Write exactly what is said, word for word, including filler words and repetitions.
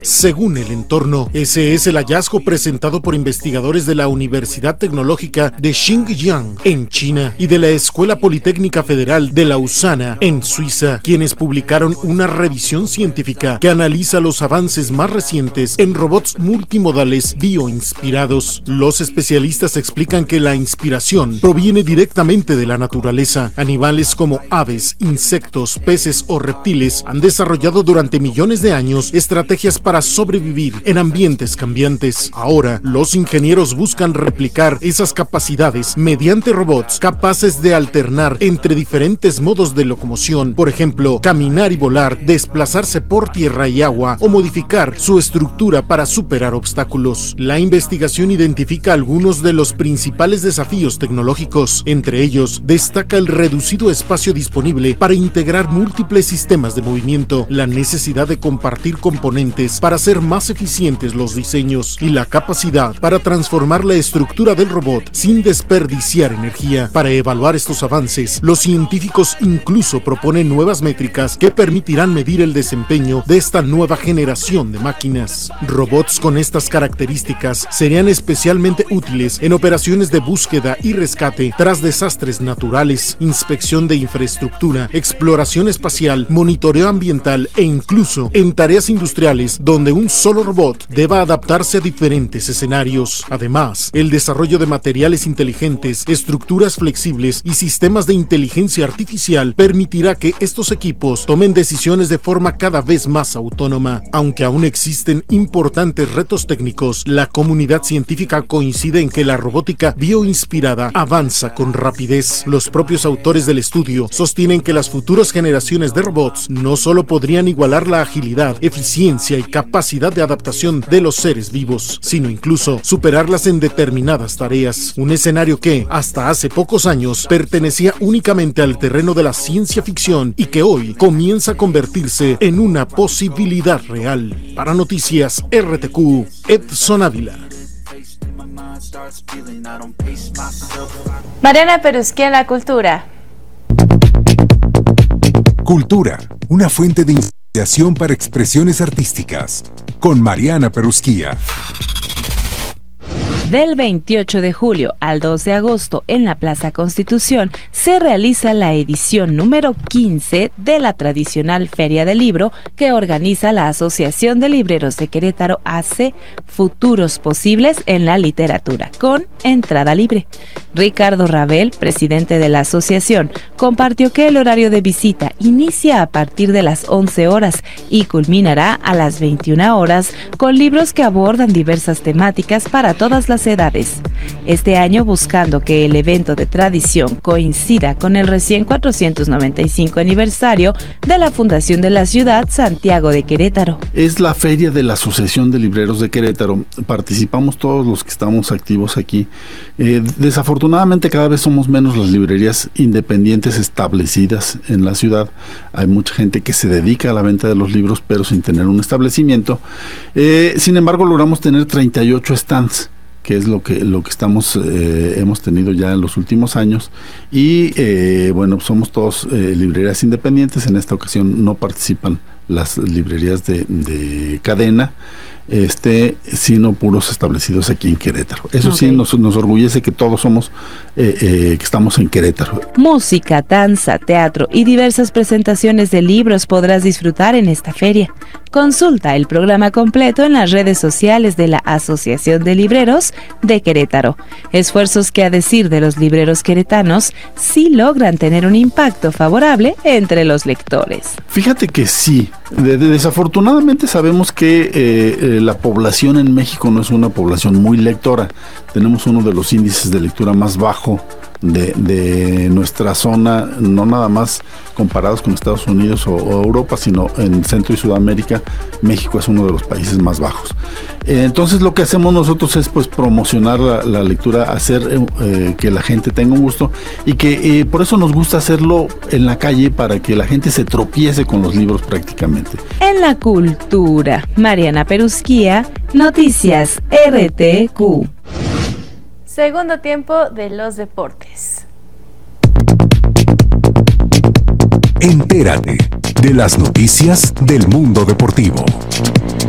Según el entorno, ese es el hallazgo presentado por investigadores de la Universidad Tecnológica de Xinjiang, en China, y de la Escuela Politécnica Federal de Lausana, en Suiza, quienes publicaron una revisión científica que analiza los avances más recientes en robots multimodales bioinspirados. Los especialistas explican que la inspiración proviene directamente de la naturaleza. Animales como aves, insectos, peces o reptiles han desarrollado durante millones de años estrategias para para sobrevivir en ambientes cambiantes. Ahora, los ingenieros buscan replicar esas capacidades mediante robots capaces de alternar entre diferentes modos de locomoción, por ejemplo, caminar y volar, desplazarse por tierra y agua o modificar su estructura para superar obstáculos. La investigación identifica algunos de los principales desafíos tecnológicos. Entre ellos, destaca el reducido espacio disponible para integrar múltiples sistemas de movimiento, la necesidad de compartir componentes para hacer más eficientes los diseños y la capacidad para transformar la estructura del robot sin desperdiciar energía. Para evaluar estos avances, los científicos incluso proponen nuevas métricas que permitirán medir el desempeño de esta nueva generación de máquinas. Robots con estas características serían especialmente útiles en operaciones de búsqueda y rescate tras desastres naturales, inspección de infraestructura, exploración espacial, monitoreo ambiental e incluso en tareas industriales donde un solo robot deba adaptarse a diferentes escenarios. Además, el desarrollo de materiales inteligentes, estructuras flexibles y sistemas de inteligencia artificial permitirá que estos equipos tomen decisiones de forma cada vez más autónoma. Aunque aún existen importantes retos técnicos, la comunidad científica coincide en que la robótica bioinspirada avanza con rapidez. Los propios autores del estudio sostienen que las futuras generaciones de robots no solo podrían igualar la agilidad, eficiencia y capacidad de adaptación de los seres vivos, sino incluso superarlas en determinadas tareas. Un escenario que, hasta hace pocos años, pertenecía únicamente al terreno de la ciencia ficción y que hoy comienza a convertirse en una posibilidad real. Para Noticias R T Q, Edson Ávila. Mariana Perusquía en la cultura. Cultura, una fuente de inspiración para expresiones artísticas, con Mariana Perusquía. Del veintiocho de julio al dos de agosto en la Plaza Constitución se realiza la edición número quince de la tradicional Feria del Libro que organiza la Asociación de Libreros de Querétaro A C, Futuros Posibles en la Literatura, con entrada libre. Ricardo Rabel, presidente de la asociación, compartió que el horario de visita inicia a partir de las once horas y culminará a las veintiuna horas con libros que abordan diversas temáticas para todas las edades. Este año, buscando que el evento de tradición coincida con el recién cuatrocientos noventa y cinco aniversario de la fundación de la ciudad, Santiago de Querétaro. Es la feria de la Asociación de Libreros de Querétaro. Participamos todos los que estamos activos aquí. Eh, desafortunadamente cada vez somos menos las librerías independientes establecidas en la ciudad. Hay mucha gente que se dedica a la venta de los libros, pero sin tener un establecimiento. Eh, sin embargo, logramos tener treinta y ocho stands, que es lo que lo que estamos eh, hemos tenido ya en los últimos años, y eh, bueno, somos todos eh, librerías independientes. En esta ocasión no participan las librerías de, de cadena, este, sino puros establecidos aquí en Querétaro. Eso okay. Sí, nos, nos orgullece que todos somos, eh, eh, que estamos en Querétaro. Música, danza, teatro y diversas presentaciones de libros podrás disfrutar en esta feria. Consulta el programa completo en las redes sociales de la Asociación de Libreros de Querétaro. Esfuerzos que, a decir de los libreros queretanos, sí logran tener un impacto favorable entre los lectores. Fíjate que sí. De, de, desafortunadamente sabemos que eh, eh, la población en México no es una población muy lectora. Tenemos uno de los índices de lectura más bajo de, de nuestra zona, no nada más comparados con Estados Unidos o, o Europa, sino en Centro y Sudamérica. México es uno de los países más bajos. Eh, entonces lo que hacemos nosotros es pues promocionar la, la lectura, hacer eh, que la gente tenga un gusto, y que eh, por eso nos gusta hacerlo en la calle, para que la gente se tropiece con los libros prácticamente. En la cultura, Mariana Perusquía, Noticias R T Q. Segundo tiempo de los deportes. Entérate de las noticias del mundo deportivo.